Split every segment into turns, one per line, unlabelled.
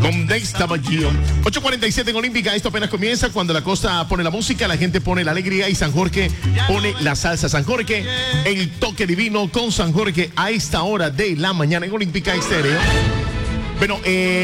con Dex Tabaggio. 8:47 en Olímpica. Esto apenas comienza. Cuando la costa pone la música, la gente pone la alegría y San Jorge pone la salsa. San Jorge, el toque divino con San Jorge a esta hora de la mañana en Olímpica Estéreo. Bueno,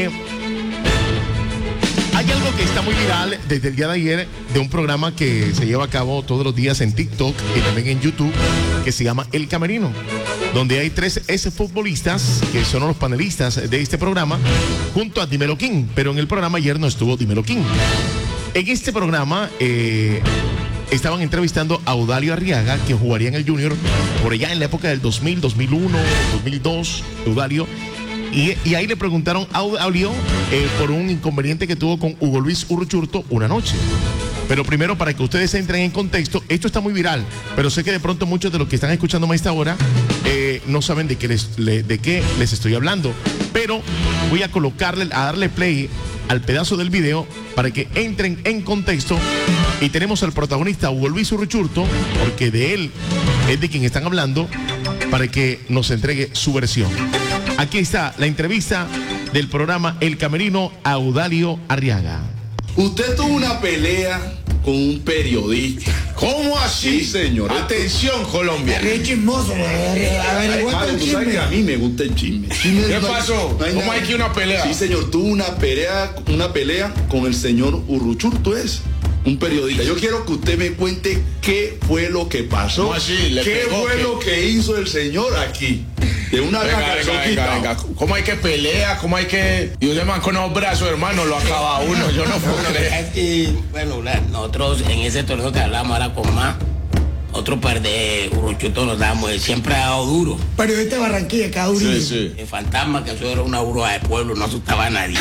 hay algo que está muy viral desde el día de ayer de un programa que se lleva a cabo todos los días en TikTok y también en YouTube, que se llama El Camerino, donde hay 3 exfutbolistas que son los panelistas de este programa junto a Dímelo King, pero en el programa ayer no estuvo Dímelo King. En este programa estaban entrevistando a Eudalio Arriaga, que jugaría en el Junior por allá en la época del 2000, 2001, 2002, Eudalio. Y ahí le preguntaron a Eudalio por un inconveniente que tuvo con Hugo Luis Uruchurtu una noche. Pero primero, para que ustedes entren en contexto, esto está muy viral, pero sé que de pronto muchos de los que están escuchando a esta hora no saben de qué les estoy hablando. Pero voy a darle play al pedazo del video para que entren en contexto. Y tenemos al protagonista Hugo Luis Uruchurtu, porque de él es de quien están hablando, para que nos entregue su versión. Aquí está la entrevista del programa El Camerino a Eudalio Arriaga.
Usted tuvo una pelea con un periodista.
¿Cómo así,
Sí, señor?
Atención, Colombia.
Qué chismoso, averiguate el
Tú sabes que a
chisme.
mí me gusta el chisme.
¿Qué pasó?
No hay
¿Cómo
nada.
hay que una pelea?
Sí, señor, tuvo una pelea con el señor Uruchurtu, un periodista. Yo quiero que usted me cuente qué fue lo que pasó.
¿Cómo así? ¿Le
¿Qué
pegó
fue
qué?
lo que hizo el señor aquí? De una
Venga. ¿Cómo hay que pelear? ¿Cómo hay que...? Y usted man con los brazos, hermano, lo acaba uno. Yo no puedo creer.
Es que, bueno, nosotros en ese torneo que hablamos ahora con más, otro par de Uruchurtu nos damos, él siempre ha dado duro.
Periodista de Barranquilla, cada uno.
Sí.
El fantasma, que eso era una burbuja de pueblo, no asustaba a nadie.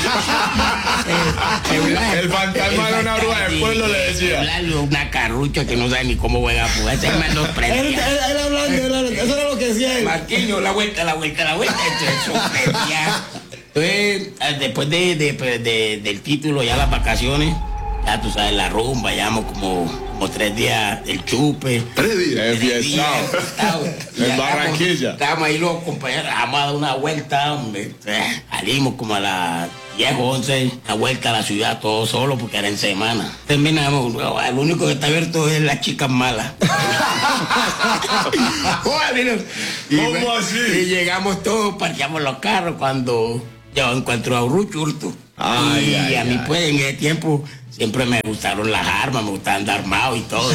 El fantasma era una burbuja de pueblo, le decía.
Eulalio, una carrucha que no sabe ni cómo juega, pues ese man nos
Él
prendía.
hablando, eso era lo que decía él.
Marquinhos, la vuelta, eso prendía. Entonces, después del título, ya las vacaciones, ya tú sabes, la rumba, llevamos como 3 días del chupe.
3 días.
Enfiestado. En Barranquilla.
Estábamos ahí los compañeros, vamos a dar una vuelta, hombre. Salimos como a las 10 o 11, una vuelta a la ciudad, todo solo, porque era en semana. Terminamos, el único que está abierto es las chicas malas.
¿Cómo así?
Y llegamos todos, parqueamos los carros cuando yo encuentro a Uruchurtu.
Ay,
Y
ay,
a mí,
ay.
pues, en ese tiempo siempre me gustaron las armas, me gustaba andar armado y todo.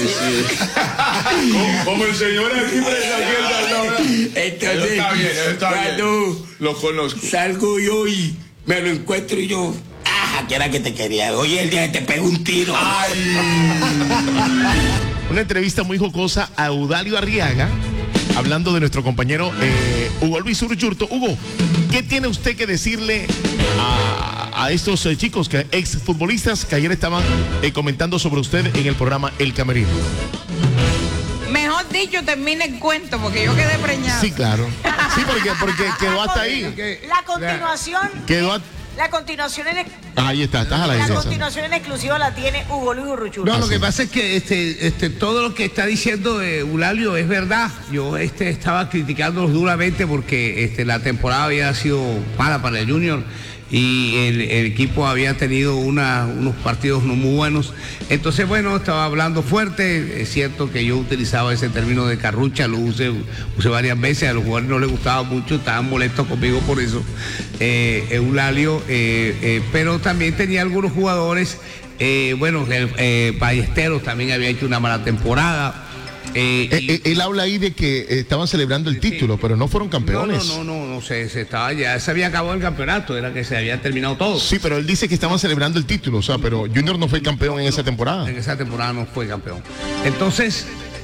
Como el señor aquí
Entonces,
Eso está bien,
cuando
Lo conozco.
salgo yo y me lo encuentro y yo, que era que te quería. Oye, el día que te pego un tiro.
Una entrevista muy jocosa a Eudalio Arriaga, hablando de nuestro compañero Hugo Luis Uruchurtu. Hugo, ¿qué tiene usted que decirle a estos chicos, exfutbolistas que ayer estaban comentando sobre usted en el programa El Camerino?
Mejor dicho, termina el cuento, porque yo quedé preñada.
Sí, claro. Sí, porque quedó hasta ahí.
La continuación. La continuación
Ahí está, estás a la
La
licencia.
continuación en exclusiva la tiene Hugo Luis Uruchurtu.
No, lo que pasa es que todo lo que está diciendo Eudalio es verdad. Yo estaba criticándolos duramente porque la temporada había sido mala para el Junior y el equipo había tenido unos partidos no muy buenos. Entonces, bueno, estaba hablando fuerte. Es cierto que yo utilizaba ese término de carrucha, lo usé varias veces. A los jugadores no les gustaba mucho, estaban molestos conmigo por eso, Eudalio, pero también tenía algunos jugadores, Ballesteros también había hecho una mala temporada.
Él habla ahí de que estaban celebrando el título, pero no fueron campeones.
No, se había acabado el campeonato, era que se había terminado todo.
Sí, pero él dice que estaban celebrando el título, o sea, pero Junior no fue campeón en esa temporada.
En esa temporada no fue campeón. Entonces,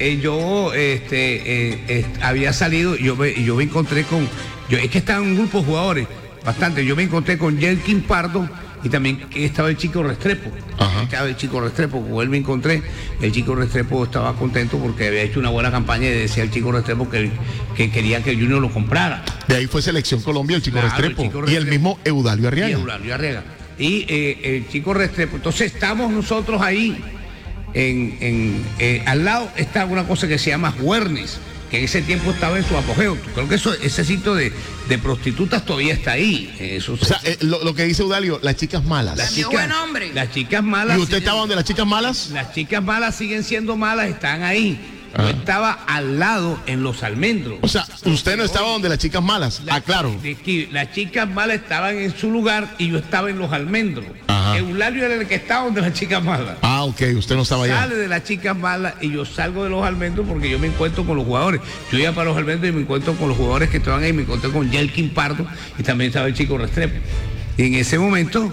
había salido, yo me encontré es que estaban un grupo de jugadores, bastante. Yo me encontré con Jelkin Pardo y también estaba el Chico Restrepo. Estaba el Chico Restrepo, con él me encontré. El Chico Restrepo estaba contento porque había hecho una buena campaña y decía el Chico Restrepo que quería que el Junior lo comprara.
De ahí fue Selección Colombia, el Chico Restrepo. Y el mismo Eudalio Arriaga.
Y el Chico Restrepo. Entonces estamos nosotros ahí, al lado está una cosa que se llama Juernes, que en ese tiempo estaba en su apogeo. Creo que ese sitio de prostitutas todavía está ahí. Eso,
o sea, lo que dice Eudalio, las chicas malas.
Buen hombre.
Las chicas malas.
¿Y usted estaba donde las chicas malas?
Las chicas malas siguen siendo malas, están ahí. Yo estaba al lado en Los Almendros.
O sea, usted no estaba donde las chicas malas. Claro.
Las chicas malas estaban en su lugar y yo estaba en Los Almendros. Eulario era el que estaba donde las chicas malas.
Ok, usted no estaba allá.
Sale de las chicas malas y yo salgo de Los Almendros porque yo me encuentro con los jugadores. Yo iba para Los Almendros y me encuentro con los jugadores que estaban ahí. Me encontré con Yelkin Pardo y también estaba el Chico Restrepo. Y en ese momento,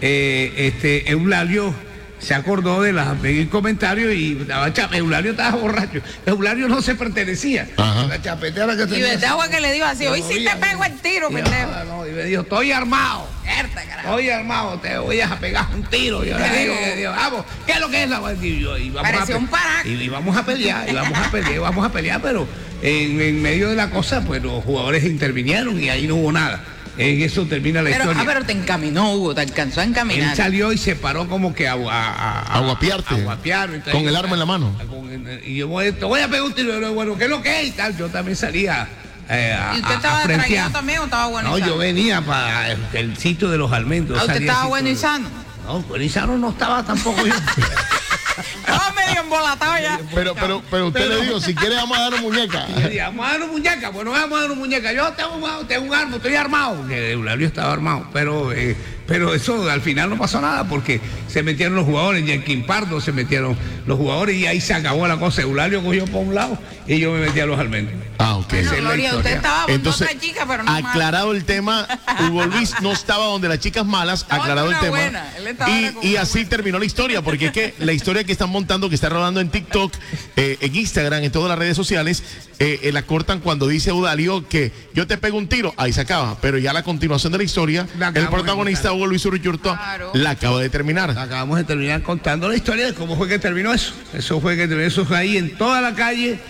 Eulario se acordó de el comentario y Eulario estaba borracho. Eulario no se pertenecía. La chapetera que tenía.
Y verdad fue que le dijo así, hoy sí te pego el tiro, pendejo.
Y me dijo, estoy armado. Estoy armado, te voy a pegar un tiro. Yo le digo, vamos, ¿qué es lo que es la
pareció un paraco.
Y vamos a pelear, pero en medio de la cosa, pues los jugadores intervinieron y ahí no hubo nada. En eso termina la historia.
Pero te encaminó, Hugo, te alcanzó a encaminar.
Él salió y se paró como que a
guapiarte.
Entonces,
con el arma en la mano.
Y yo te voy a pegar un tiro. Bueno, ¿qué es lo que es? Y tal. Yo también salía.
¿Y usted estaba traído también o estaba bueno?
No, yo venía para el sitio de Los Almendros.
¿Usted estaba bueno y sano?
No, bueno y sano no estaba tampoco yo.
Estaba medio embolatado ya.
Pero usted le dijo, si quiere vamos a dar una muñeca.
Vamos a dar una muñeca. Bueno, vamos a dar una muñeca. Yo tengo un arma, estoy armado. Porque Eulario estaba armado. Pero eso al final no pasó nada porque se metieron los jugadores. Y en Quimpardo se metieron los jugadores y ahí se acabó la cosa. Eulario cogió por un lado y yo me metí a Los Almendros.
Ok.
Bueno, Gloria, usted estaba con otra chica, pero no
aclarado el tema, Hugo Luis no estaba donde las chicas malas, aclarado el tema. Y así terminó la historia, porque es que la historia que están montando, que está rodando en TikTok, en Instagram, en todas las redes sociales, la cortan cuando dice Eudalio que yo te pego un tiro, ahí se acaba. Pero ya la continuación de la historia, el protagonista Hugo Hugo Luis Uruchurtu la acaba de terminar.
Acabamos de terminar contando la historia de cómo fue que terminó eso. Eso fue ahí en toda la calle,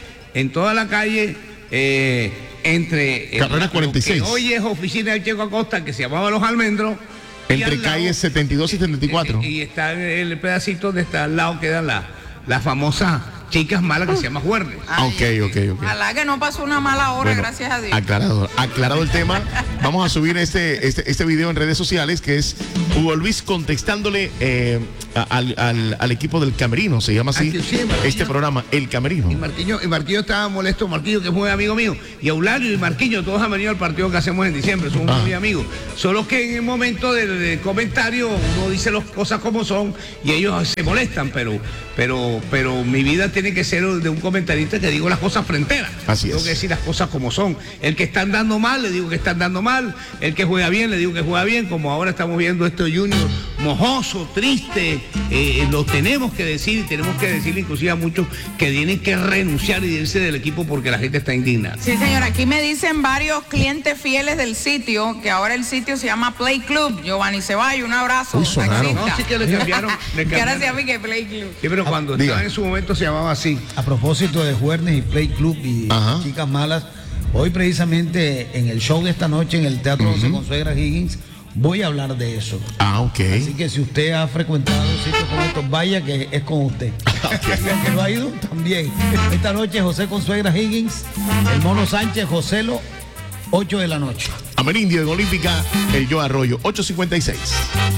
entre
Carrera 46.
Hoy es oficina de Checo Acosta, que se llamaba Los Almendros.
Entre calles 72 y 74.
Y está el pedacito donde está al lado, queda la famosa Chicas Malas, que se llama Juernes.
Ok.
Ojalá que no pasó una mala hora, bueno, gracias a Dios.
Aclarado el tema. Vamos a subir este video en redes sociales, que es Hugo Luis contestándole al equipo del Camerino, se llama así este programa, El Camerino.
Y Marquillo estaba molesto, Marquillo, que es muy amigo mío, y Eulario y Marquillo, todos han venido al partido que hacemos en diciembre, somos muy amigos. Solo que en el momento del comentario uno dice las cosas como son y ellos se molestan, pero mi vida tiene que ser de un comentarista que digo las cosas fronteras. Tengo que decir las cosas como son. El que está andando mal, le digo que está andando mal. El que juega bien, le digo que juega bien. Como ahora estamos viendo este Junior mojoso, triste, lo tenemos que decir, y tenemos que decirle inclusive a muchos que tienen que renunciar y irse del equipo porque la gente está indignada.
Sí, señor, aquí me dicen varios clientes fieles del sitio, que ahora el sitio se llama Play Club. Giovanni Ceballos, un abrazo.
Uy, sonaron.
No, sí que le cambiaron.
Que ahora se llama que Play Club.
Sí, pero cuando estaba en su momento se llamaba así.
A propósito de Juernes y Play Club y Chicas Malas, hoy precisamente en el show de esta noche en el Teatro José Consuegra Higgins voy a hablar de eso. Así que si usted ha frecuentado sitios como estos, vaya que es con usted. El que lo ha ido también. Esta noche José Consuegra Higgins, el Mono Sánchez, Joselo, 8 de la noche.
Amerindio en Olímpica, el Yo Arroyo, 8:56.